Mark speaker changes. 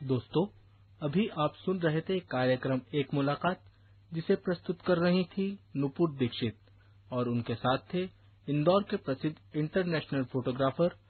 Speaker 1: दोस्तों, अभी आप सुन रहे थे कार्यक्रम एक मुलाकात, जिसे प्रस्तुत कर रही थी नुपुर दीक्षित और उनके साथ थे इंदौर के प्रसिद्ध इंटरनेशनल फोटोग्राफर